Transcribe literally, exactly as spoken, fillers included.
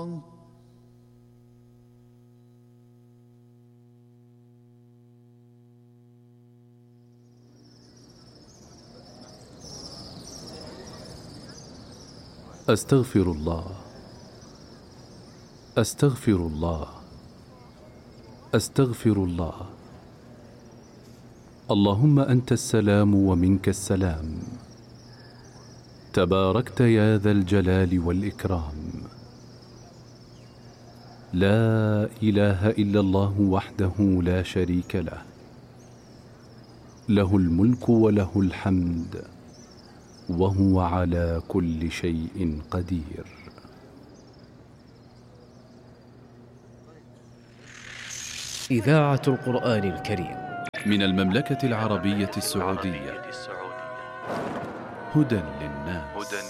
أستغفر الله أستغفر الله أستغفر الله. اللهم أنت السلام ومنك السلام، تباركت يا ذا الجلال والإكرام. لا إله إلا الله وحده لا شريك له، له الملك وله الحمد وهو على كل شيء قدير. إذاعة القرآن الكريم من المملكة العربية السعودية، هدى للناس.